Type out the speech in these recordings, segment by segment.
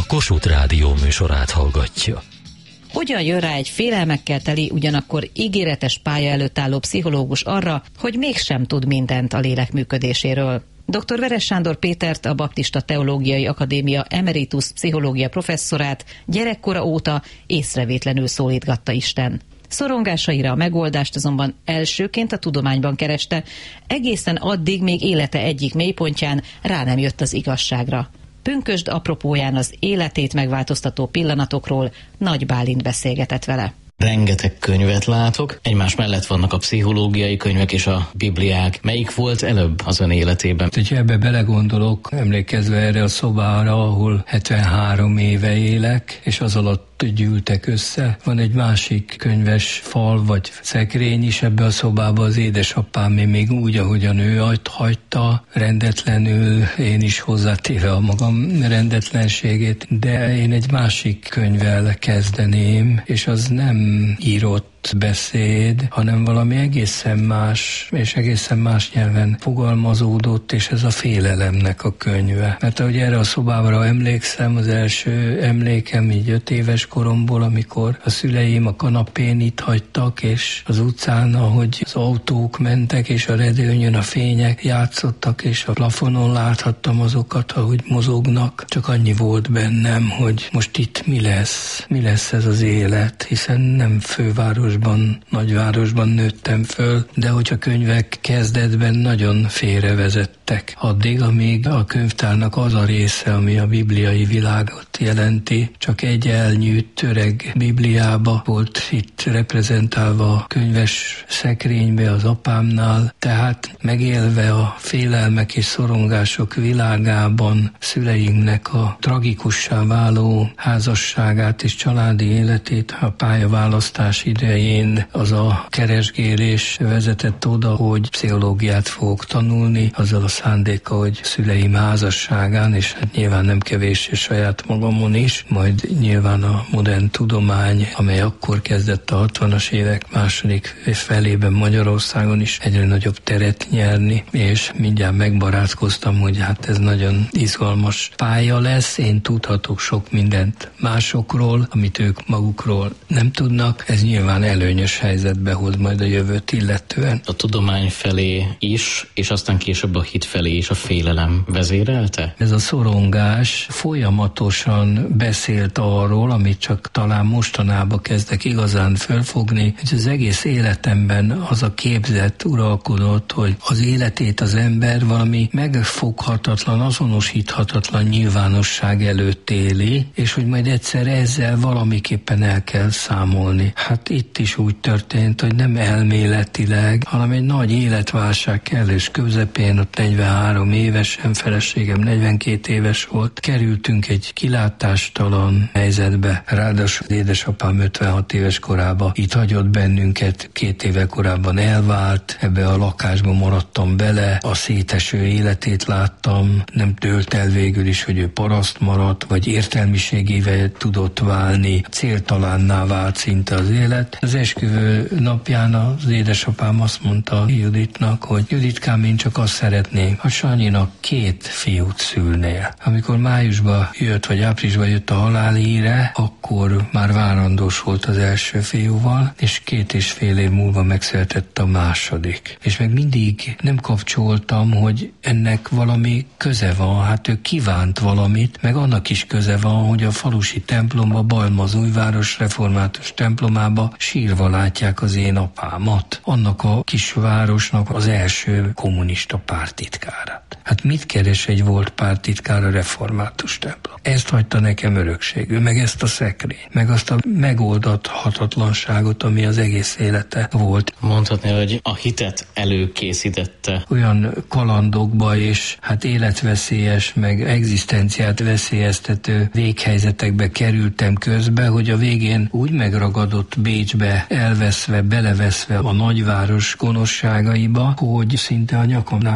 Kossuth Rádió műsorát hallgatja. Hogyan jön rá egy félelmekkel teli, ugyanakkor ígéretes pálya előtt álló pszichológus arra, hogy mégsem tud mindent a lélek működéséről? Dr. Veres Sándor Pétert, a Baptista Teológiai Akadémia emeritus pszichológia professzorát gyerekkora óta észrevétlenül szólítgatta Isten. Szorongásaira a megoldást azonban elsőként a tudományban kereste, egészen addig, még élete egyik mélypontján rá nem jött az igazságra. Pünkösd apropóján az életét megváltoztató pillanatokról Nagy Bálint beszélgetett vele. Rengeteg könyvet látok, egymás mellett vannak a pszichológiai könyvek és a bibliák. Melyik volt előbb az ön életében? Hogyha ebbe belegondolok, emlékezve erre a szobára, ahol 73 éve élek, és az alatt gyűltek össze. Van egy másik könyves fal vagy szekrény is ebbe a szobába, az édesapám még úgy, ahogyan ő hagyta, rendetlenül, én is hozzátéve a magam rendetlenségét, de én egy másik könyvvel kezdeném, és az nem írott beszéd, hanem valami egészen más, és egészen más nyelven fogalmazódott, és ez a félelemnek a könyve. Mert ahogy erre a szobára emlékszem, az első emlékem így 5 éves koromból, amikor a szüleim a kanapén itt hagytak, és az utcán, ahogy az autók mentek, és a redőnyön a fények játszottak, és a plafonon láthattam azokat, ahogy mozognak. Csak annyi volt bennem, hogy most itt mi lesz ez az élet, hiszen nem főváros nagyvárosban nőttem föl, de hogy a könyvek kezdetben nagyon félrevezettek. Addig, amíg a könyvtárnak az a része, ami a bibliai világot jelenti, csak egy elnyűjt öreg bibliába volt itt reprezentálva a könyves szekrénybe az apámnál, tehát megélve a félelmek és szorongások világában szüleimnek a tragikussá váló házasságát és családi életét a pályaválasztás idején az a keresgélés vezetett oda, hogy pszichológiát fogok tanulni, azzal a szándéka, hogy szüleim házasságán, és hát nyilván nem kevés és saját magamon is, majd nyilván a modern tudomány, amely akkor kezdett a 60-as évek második felében Magyarországon is egyre nagyobb teret nyerni, és mindjárt megbarátkoztam, hogy hát ez nagyon izgalmas pálya lesz, én tudhatok sok mindent másokról, amit ők magukról nem tudnak, ez nyilván előnyös helyzetbe hoz majd a jövőt illetően. A tudomány felé is, és aztán később a hit felé is a félelem vezérelte? Ez a szorongás folyamatosan beszélt arról, amit csak talán mostanában kezdek igazán fölfogni, hogy az egész életemben az a képzet uralkodott, hogy az életét az ember valami megfoghatatlan, azonosíthatatlan nyilvánosság előtt éli, és hogy majd egyszer ezzel valamiképpen el kell számolni. Hát itt is úgy történt, hogy nem elméletileg, hanem egy nagy életválság kellős közepén, ott 43 évesen, feleségem 42 éves volt, kerültünk egy kilátástalan helyzetbe. Ráadásul édesapám 56 éves korában itt hagyott bennünket, 2 éve korábban elvált, ebbe a lakásba maradtam bele, a széteső életét láttam, nem dőlt el végül is, hogy ő paraszt maradt, vagy értelmiségével tudott válni, céltalanná vált szinte az élet. Az esküvő napján az édesapám azt mondta Juditnak, hogy Juditkám, én csak azt szeretném, ha Sanyinak 2 fiút szülnél. Amikor májusban jött, vagy áprilisban jött a halálhíre, akkor már várandós volt az első fiúval, és 2,5 év múlva megszületett a második. És meg mindig nem kapcsoltam, hogy ennek valami köze van, hát ő kívánt valamit, meg annak is köze van, hogy a falusi templomba, Balmazújváros református templomába sírva látják az én apámat, annak a kis városnak az első kommunista pártitkárát. Hát mit keres egy volt pártitkár a református templom? Ezt hagyta nekem örökségül, meg ezt a szekrényt, meg azt a megoldathatatlanságot, ami az egész élete volt. Mondhatni, hogy a hitet előkészítette. Olyan kalandokba és hát életveszélyes, meg egzisztenciát veszélyeztető véghelyzetekbe kerültem közbe, hogy a végén úgy megragadott Bécsbe, elveszve, beleveszve a nagyváros gonoszságaiba, hogy szinte a nyakamnál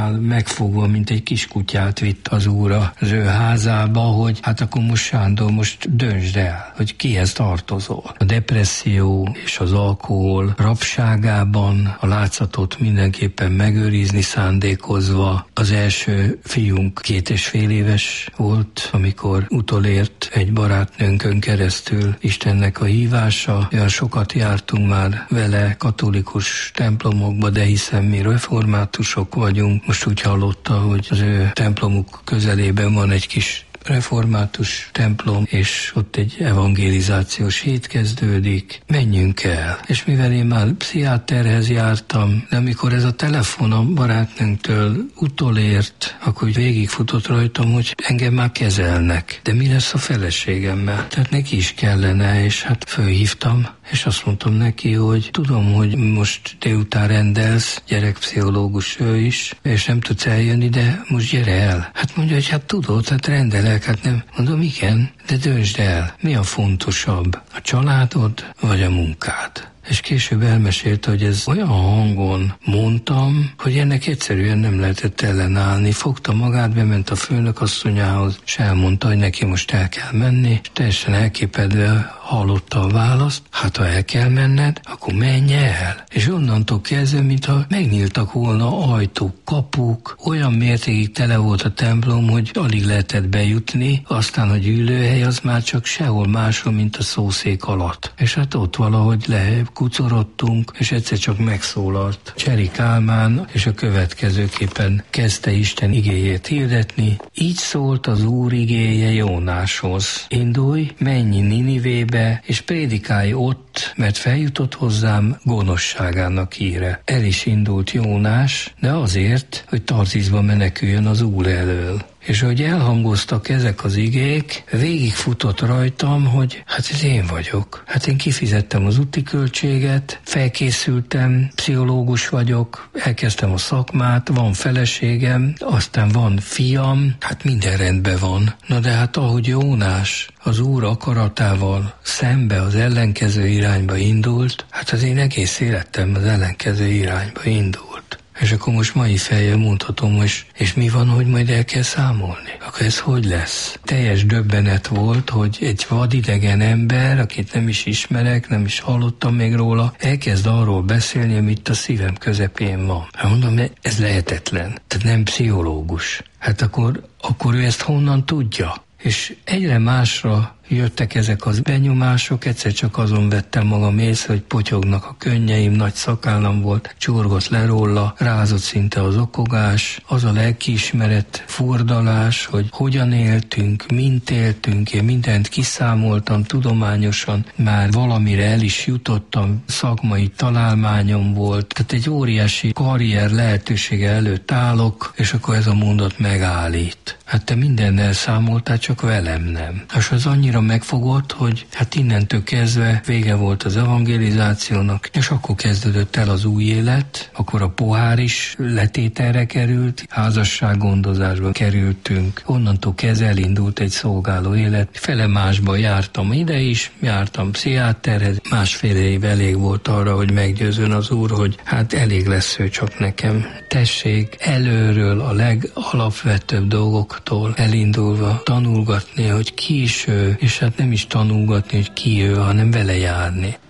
megfogva, mint egy kiskutyát vitt az úr az ő házába, hogy hát akkor most Sándor, most döntsd el, hogy kihez tartozol. A depresszió és az alkohol rabságában a látszatot mindenképpen megőrizni szándékozva. Az első fiunk 2,5 éves volt, amikor utolért egy barátnőnkön keresztül Istennek a hívása. Olyan sokat jártunk már vele katolikus templomokba, de hiszen mi reformátusok vagyunk. Most úgy hallotta, hogy az ő templomuk közelében van egy kis református templom, és ott egy evangelizációs hét kezdődik, menjünk el. És mivel én már pszichiáterhez jártam, de amikor ez a telefon a barátnőnktől utolért, akkor végigfutott rajtam, hogy engem már kezelnek. De mi lesz a feleségemmel? Tehát neki is kellene, és hát fölhívtam, és azt mondtam neki, hogy tudom, hogy most délután rendelsz, gyerekpszichológus ő is, és nem tudsz eljönni, de most gyere el. Hát mondja, hogy hát tudod, hát rendelek, hát nem. Mondom, igen, de döntsd el, mi a fontosabb, a családod vagy a munkád? És később elmesélte, hogy ez olyan hangon mondtam, hogy ennek egyszerűen nem lehetett ellenállni. Fogta magát, bement a főnök asszonyához, és elmondta, hogy neki most el kell menni, és teljesen elképedve hallotta a választ, hát ha el kell menned, akkor menj el. És onnantól kezdve, mintha megnyíltak volna ajtók, kapuk, olyan mértékig tele volt a templom, hogy alig lehetett bejutni, aztán a gyűlőhely az már csak sehol máshol, mint a szószék alatt. És hát ott valahogy kucorodtunk, és egyszer csak megszólalt Cseri Kálmán, és a következőképpen kezdte Isten igéjét hirdetni. Így szólt az Úr igéje Jónáshoz. Indulj, menj Ninivébe, és prédikálj ott, mert feljutott hozzám gonoszságának híre. El is indult Jónás, de azért, hogy Tarziszba meneküljön az Úr elől. És ahogy elhangoztak ezek az igék, végigfutott rajtam, hogy hát ez én vagyok. Hát én kifizettem az úti költséget, felkészültem, pszichológus vagyok, elkezdtem a szakmát, van feleségem, aztán van fiam, hát minden rendben van. Na de hát ahogy Jónás az Úr akaratával szembe az ellenkező irányba indult, hát az én egész életem az ellenkező irányba indult. És akkor most mai fejjel mondhatom, és mi van, hogy majd el kell számolni? Akkor ez hogy lesz? Teljes döbbenet volt, hogy egy vadidegen ember, akit nem is ismerek, nem is hallottam még róla, elkezd arról beszélni, amit a szívem közepén van. Hát mondom, ez lehetetlen. Tehát nem pszichológus. Hát akkor ő ezt honnan tudja? És egyre másra jöttek ezek az benyomások, egyszer csak azon vettem magam észre, hogy potyognak a könnyeim, nagy szakállam volt, csorgott le róla, rázott szinte az okogás, az a lelkiismeret furdalás, hogy hogyan éltünk, mint éltünk, én mindent kiszámoltam tudományosan, már valamire el is jutottam, szakmai találmányom volt, tehát egy óriási karrier lehetősége előtt állok, és akkor ez a mondat megállít. Hát te mindennel számoltál, csak velem nem. És az annyira megfogott, hogy hát innentől kezdve vége volt az evangelizációnak, és akkor kezdődött el az új élet, akkor a pohár is letételre került, házassággondozásba kerültünk, onnantól kezdve elindult egy szolgáló élet. Fele másba jártam ide is, jártam pszichiáterhez, 1,5 év elég volt arra, hogy meggyőzön az Úr, hogy hát elég lesz ő csak nekem. Tessék előről a legalapvetőbb dolgoktól elindulva tanulgatni, hogy ki is ő, és hát nem is tanulgatni, hogy ki ő, hanem vele járni.